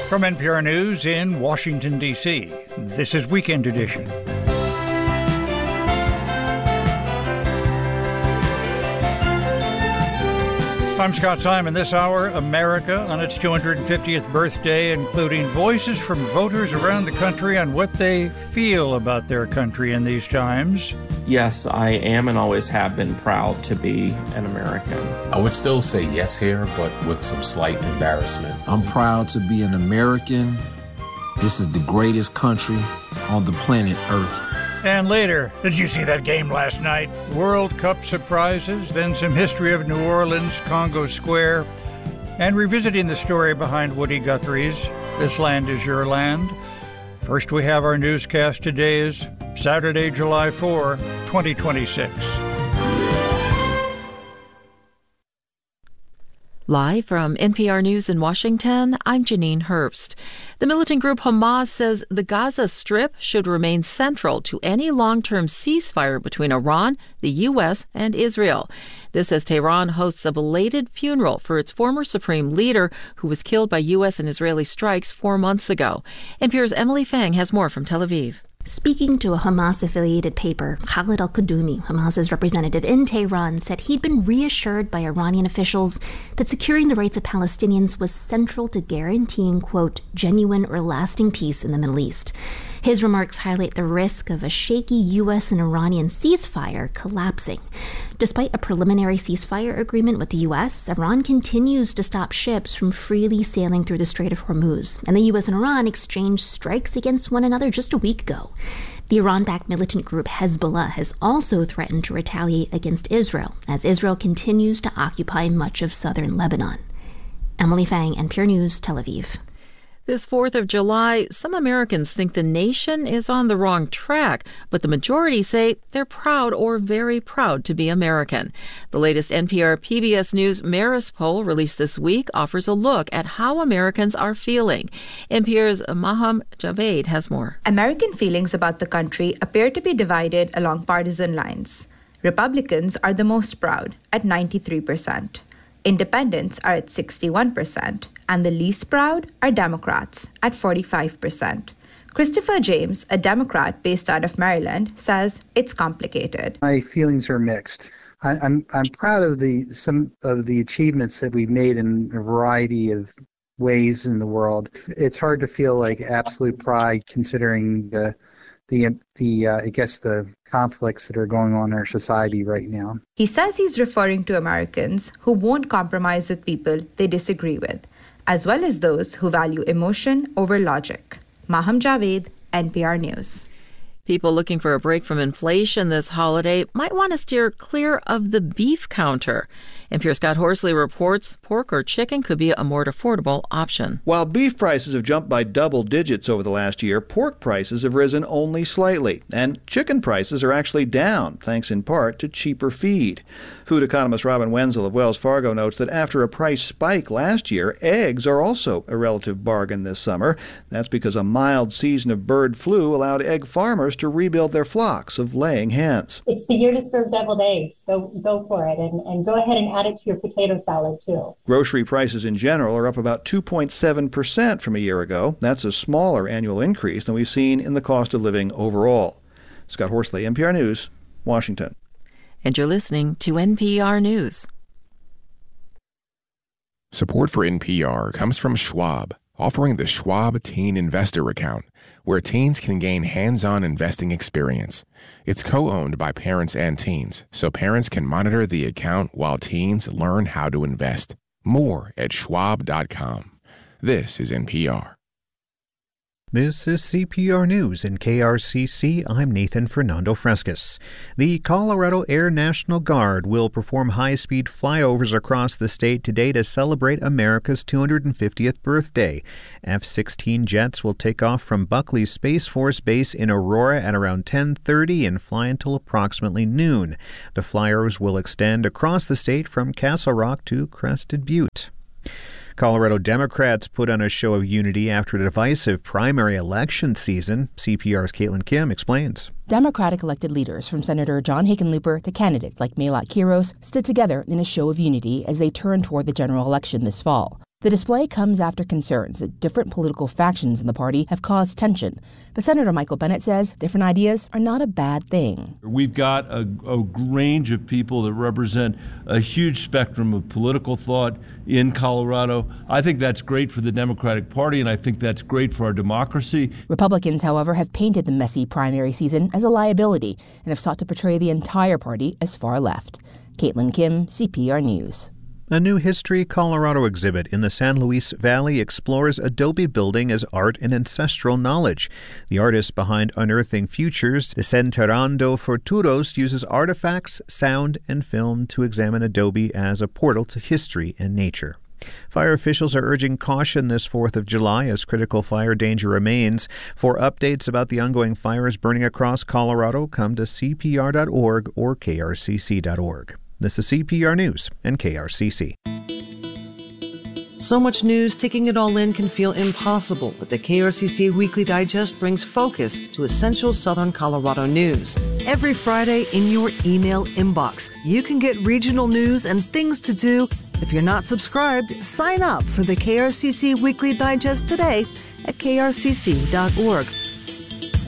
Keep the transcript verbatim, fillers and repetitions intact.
From N P R News in Washington, D C, this is Weekend Edition. I'm Scott Simon. This hour, America on its two hundred fiftieth birthday, including voices from voters around the country on what they feel about their country in these times. Yes, I am and always have been proud to be an American. I would still say yes here, but with some slight embarrassment. I'm proud to be an American. This is the greatest country on the planet Earth. And later, did you see that game last night? World Cup surprises, then some history of New Orleans, Congo Square, and revisiting the story behind Woody Guthrie's This Land Is Your Land. First, we have our newscast. Today is Saturday, July fourth, twenty twenty-six. Live from N P R News in Washington, I'm Janine Herbst. The militant group Hamas says the Gaza Strip should remain central to any long-term ceasefire between Iran, the U S, and Israel. This as Tehran hosts a belated funeral for its former supreme leader, who was killed by U S and Israeli strikes four months ago. N P R's Emily Fang has more from Tel Aviv. Speaking to a Hamas-affiliated paper, Khalid al-Qadumi, Hamas's representative in Tehran, said he'd been reassured by Iranian officials that securing the rights of Palestinians was central to guaranteeing, quote, genuine or lasting peace in the Middle East. His remarks highlight the risk of a shaky U S and Iranian ceasefire collapsing. Despite a preliminary ceasefire agreement with the U S, Iran continues to stop ships from freely sailing through the Strait of Hormuz, and the U S and Iran exchanged strikes against one another just a week ago. The Iran-backed militant group Hezbollah has also threatened to retaliate against Israel, as Israel continues to occupy much of southern Lebanon. Emily Fang, N P R News, Tel Aviv. This fourth of July, some Americans think the nation is on the wrong track, but the majority say they're proud or very proud to be American. The latest N P R P B S News Marist poll released this week offers a look at how Americans are feeling. N P R's Maham Javed has more. American feelings about the country appear to be divided along partisan lines. Republicans are the most proud at ninety-three percent. Independents are at sixty-one percent, and the least proud are Democrats at forty-five percent. Christopher James, a Democrat based out of Maryland, says it's complicated. My feelings are mixed. I, I'm I'm proud of the some of the achievements that we've made in a variety of ways in the world. It's hard to feel like absolute pride considering the the the uh, I guess the conflicts that are going on in our society right now. He says he's referring to Americans who won't compromise with people they disagree with, as well as those who value emotion over logic. Maham Javed, N P R News. People looking for a break from inflation this holiday might want to steer clear of the beef counter. N P R's Scott Horsley reports pork or chicken could be a more affordable option. While beef prices have jumped by double digits over the last year, pork prices have risen only slightly. And chicken prices are actually down, thanks in part to cheaper feed. Food economist Robin Wenzel of Wells Fargo notes that after a price spike last year, eggs are also a relative bargain this summer. That's because a mild season of bird flu allowed egg farmers to rebuild their flocks of laying hens. It's the year to serve deviled eggs. Go go for it, and, and go ahead and add it to your potato salad, too. Grocery prices in general are up about two point seven percent from a year ago. That's a smaller annual increase than we've seen in the cost of living overall. Scott Horsley, N P R News, Washington. And you're listening to N P R News. Support for N P R comes from Schwab, offering the Schwab Teen Investor Account, where teens can gain hands-on investing experience. It's co-owned by parents and teens, so parents can monitor the account while teens learn how to invest. More at schwab dot com. This is N P R. This is C P R News in K R C C. I'm Nathan Fernando Frescas. The Colorado Air National Guard will perform high-speed flyovers across the state today to celebrate America's two hundred fiftieth birthday. F sixteen jets will take off from Buckley Space Force Base in Aurora at around ten thirty and fly until approximately noon. The flyovers will extend across the state from Castle Rock to Crested Butte. Colorado Democrats put on a show of unity after a divisive primary election season. C P R's Caitlin Kim explains. Democratic elected leaders from Senator John Hickenlooper to candidates like Malat Quiros stood together in a show of unity as they turn toward the general election this fall. The display comes after concerns that different political factions in the party have caused tension. But Senator Michael Bennet says different ideas are not a bad thing. We've got a, a range of people that represent a huge spectrum of political thought in Colorado. I think that's great for the Democratic Party, and I think that's great for our democracy. Republicans, however, have painted the messy primary season as a liability and have sought to portray the entire party as far left. Caitlin Kim, C P R News. A new History Colorado exhibit in the San Luis Valley explores adobe building as art and ancestral knowledge. The artist behind Unearthing Futures, Desenterrando Futuros, uses artifacts, sound, and film to examine adobe as a portal to history and nature. Fire officials are urging caution this fourth of July as critical fire danger remains. For updates about the ongoing fires burning across Colorado, come to C P R dot org or K R C C dot org. This is C P R News and K R C C. So much news, taking it all in can feel impossible, but the K R C C Weekly Digest brings focus to essential Southern Colorado news. Every Friday in your email inbox, you can get regional news and things to do. If you're not subscribed, sign up for the K R C C Weekly Digest today at K R C C dot org.